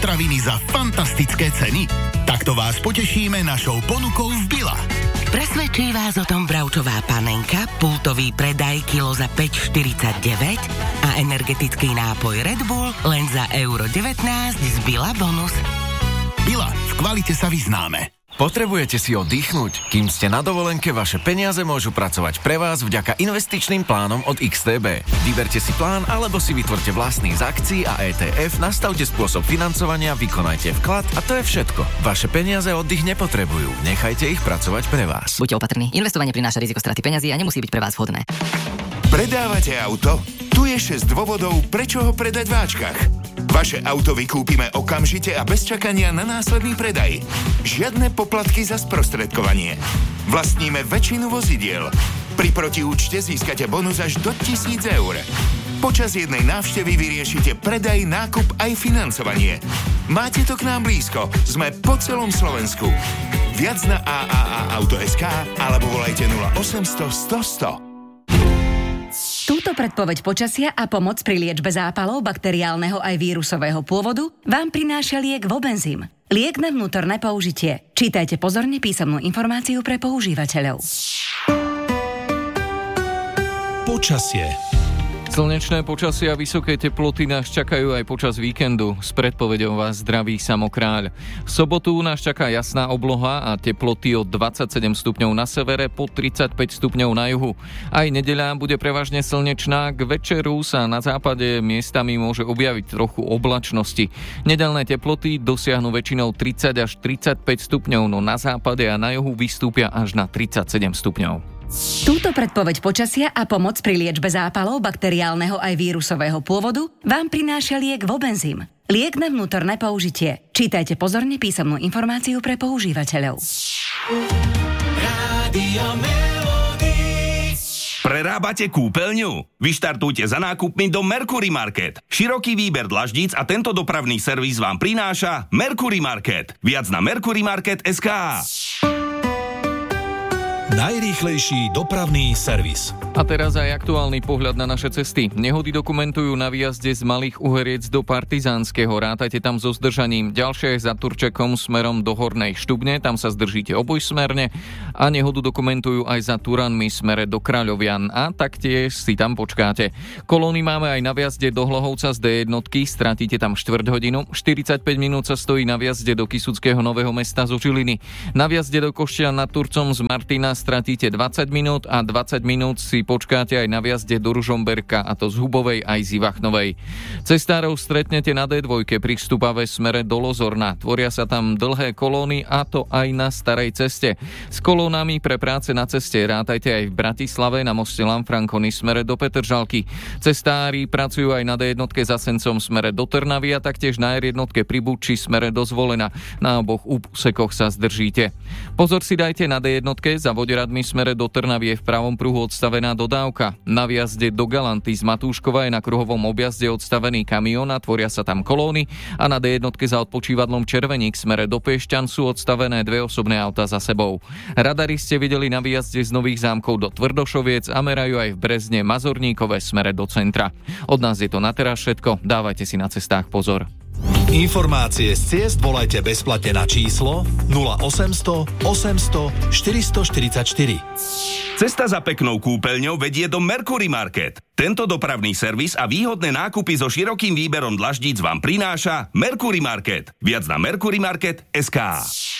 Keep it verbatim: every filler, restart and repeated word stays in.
potraviny za fantastické ceny? Takto vás potešíme našou ponukou v Billa. Presvedčí vás o tom bravčová panenka, pultový predaj kilo za päť štyridsaťdeväť a energetický nápoj Red Bull len za euro devätnásť z Billa Bonus. Billa, v kvalite sa vyznáme. Potrebujete si oddychnúť? Kým ste na dovolenke, vaše peniaze môžu pracovať pre vás vďaka investičným plánom od iks té bé. Vyberte si plán, alebo si vytvorte vlastný z akcií a é té ef, nastavte spôsob financovania, vykonajte vklad a to je všetko. Vaše peniaze oddych nepotrebujú. Nechajte ich pracovať pre vás. Buďte opatrní. Investovanie prináša riziko straty peňazí a nemusí byť pre vás vhodné. Predávate auto? Tu je šesť dôvodov, prečo ho predať v Ačkach. Vaše auto vykúpime okamžite a bez čakania na následný predaj. Žiadne poplatky za sprostredkovanie. Vlastníme väčšinu vozidiel. Pri protiúčte získate bonus až do tisíc eur. Počas jednej návštevy vyriešite predaj, nákup aj financovanie. Máte to k nám blízko. Sme po celom Slovensku. Viac na á á á auto bodka es ká alebo volajte nula osemsto sto sto. Túto predpoveď počasia a pomoc pri liečbe zápalov bakteriálneho aj vírusového pôvodu vám prináša liek Vobenzym. Liek na vnútorné použitie. Čítajte pozorne písomnú informáciu pre používateľov. Počasie. Slnečné počasie a vysoké teploty nás čakajú aj počas víkendu. S predpoveďou vás zdraví Samo Kráľ. V sobotu nás čaká jasná obloha a teploty od dvadsaťsedem stupňov na severe po tridsaťpäť stupňov na juhu. Aj nedeľa bude prevažne slnečná, k večeru sa na západe miestami môže objaviť trochu oblačnosti. Nedeľné teploty dosiahnu väčšinou tridsať až tridsaťpäť stupňov, no na západe a na juhu vystúpia až na tridsaťsedem stupňov. Túto predpoveď počasia a pomoc pri liečbe zápalov bakteriálneho aj vírusového pôvodu vám prináša liek Vobenzym. Liek na vnútorné použitie. Čítajte pozorne písomnú informáciu pre používateľov. Rádio Melody. Prerábate kúpeľňu? Vyštartujte za nákupmi do Mercury Market. Široký výber dlaždíc a tento dopravný servis vám prináša Mercury Market. Viac na mercury market bodka es ká. Najrýchlejší dopravný servis. A teraz aj aktuálny pohľad na naše cesty. Nehody dokumentujú na výjazde z Malých Uheriec do Partizánskeho. Rátajte tam so zdržaním. Ďalšie je za Turčekom smerom do Hornej Štubne. Tam sa zdržíte obojsmerne. A nehodu dokumentujú aj za Turanmi smere do Kráľovian. A taktiež si tam počkáte. Kolóny máme aj na výjazde do Hlohovca z dé jednotky. Stratíte tam štvrť hodinu. štyridsaťpäť minút sa stojí na výjazde do Kysuckého Nového Mesta zo Žiliny. Na výjazde do Košťa nad Turcom z Martina stratíte dvadsať minút a dvadsať minút si počkáte aj na výjazde do Ružomberka, a to z Hubovej aj z Ivachnovej. Cestárov stretnete na dé dva pri vstupave smere do Lozorna. Tvoria sa tam dlhé kolóny, a to aj na starej ceste. S kolónami pre práce na ceste rátajte aj v Bratislave na moste Lanfranconi smere do Petržalky. Cestári pracujú aj na dé jednotke za Sencom smere do Trnavy a taktiež na er jednotke pri Buči smere do Zvolena. Na oboch úsekoch sa zdržíte. Pozor si dajte na dé jednotke za Voderadmi smere do Trnavy je v pravom pruhu odstavená dodávka. Na výjazde do Galanty z Matúškova je na kruhovom objazde odstavený kamión a tvoria sa tam kolóny, a na dé jednotke za odpočívadlom Červeník smere do Piešťan sú odstavené dve osobné auta za sebou. Radari ste videli na výjazde z Nových Zámkov do Tvrdošoviec a merajú aj v Brezne Mazorníkove smere do centra. Od nás je to na teraz všetko. Dávajte si na cestách pozor. Informácie z ciest volajte bezplatne na číslo nula osemsto osemsto štyristoštyridsaťštyri. Cesta za peknou kúpeľňou vedie do Mercury Market. Tento dopravný servis a výhodné nákupy so širokým výberom dlaždíc vám prináša Mercury Market. Viac na mercury market bodka es ká.